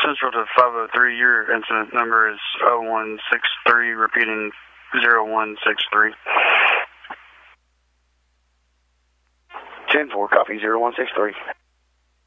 Central to 503, your incident number is 0163, repeating 0163. 10-4, copy 0163.